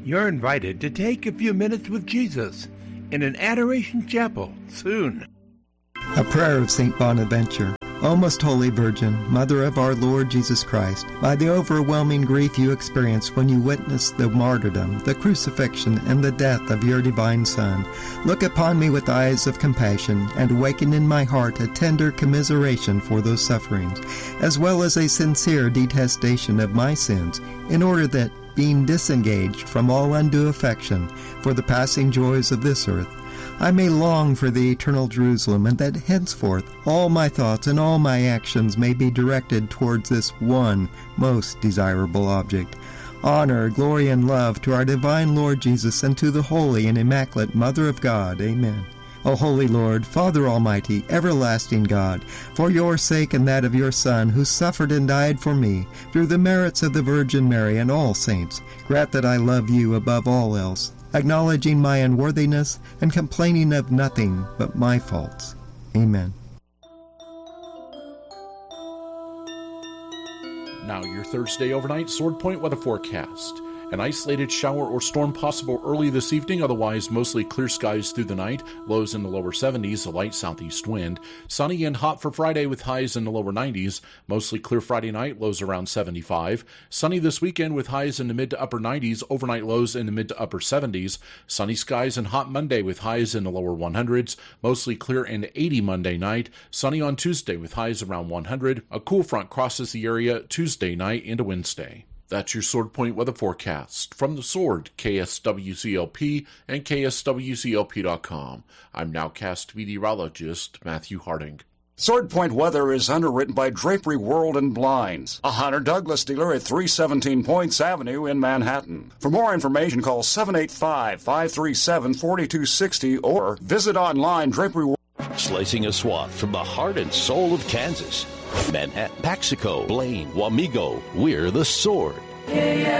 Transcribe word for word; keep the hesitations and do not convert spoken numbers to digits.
You're invited to take a few minutes with Jesus in an adoration chapel soon. A prayer of Saint Bonaventure. O most holy Virgin, Mother of our Lord Jesus Christ, by the overwhelming grief you experienced when you witnessed the martyrdom, the crucifixion, and the death of your divine Son, look upon me with eyes of compassion, and awaken in my heart a tender commiseration for those sufferings, as well as a sincere detestation of my sins, in order that, being disengaged from all undue affection for the passing joys of this earth, I may long for the eternal Jerusalem, and that henceforth all my thoughts and all my actions may be directed towards this one most desirable object. Honor, glory, and love to our divine Lord Jesus, and to the holy and immaculate Mother of God. Amen. O holy Lord, Father Almighty, everlasting God, for your sake and that of your Son, who suffered and died for me, through the merits of the Virgin Mary and all saints, grant that I love you above all else, acknowledging my unworthiness and complaining of nothing but my faults. Amen. Now your Thursday overnight Sword Point weather forecast. An isolated shower or storm possible early this evening, otherwise mostly clear skies through the night, lows in the lower seventies, a light southeast wind. Sunny and hot for Friday with highs in the lower nineties, mostly clear Friday night, lows around seventy-five. Sunny this weekend with highs in the mid to upper nineties, overnight lows in the mid to upper seventies. Sunny skies and hot Monday with highs in the lower hundreds, mostly clear and eighty Monday night. Sunny on Tuesday with highs around one hundred. A cool front crosses the area Tuesday night into Wednesday. That's your Sword Point weather forecast. From the Sword, K S W C L P and K S W C L P dot com. I'm nowcast meteorologist Matthew Harding. Sword Point weather is underwritten by Drapery World and Blinds, a Hunter Douglas dealer at three seventeen Points Avenue in Manhattan. For more information, call seven eight five, five three seven, four two six zero or visit online Drapery World. Slicing a swath from the heart and soul of Kansas. Manhattan, Paxico, Blaine, Wamego, we're the Sword.